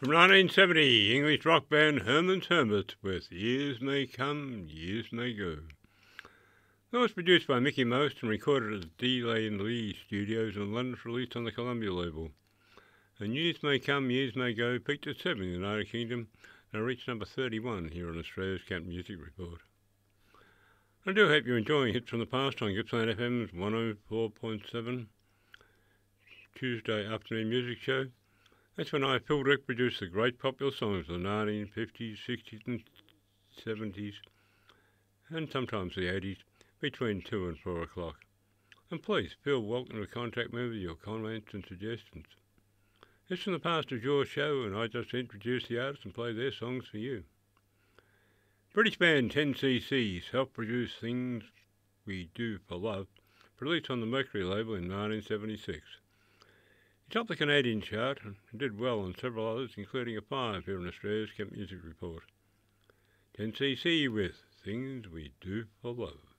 From 1970, English rock band Herman's Hermit with Years May Come, Years May Go. That was produced by Mickey Most and recorded at the D. and Lee Studios in London for release on the Columbia label. And Years May Come, Years May Go peaked at 7 in the United Kingdom and reached number 31 here on Australia's Camp Music Report. I do hope you're enjoying Hits from the Past on Gippsland FM's 104.7 Tuesday afternoon music show. That's when I, Phil Rick, produced the great popular songs of the 1950s, 60s and 70s, and sometimes the 80s, between 2 and 4 o'clock. And please feel welcome to contact me with your comments and suggestions. This from the Past is your show, and I just introduce the artists and play their songs for you. British band 10cc self-produced Things We Do for Love, released on the Mercury label in 1976. It topped the Canadian chart and did well on several others, including a 5 here on Australia's Camp Music Report. 10cc with Things We Do for Love.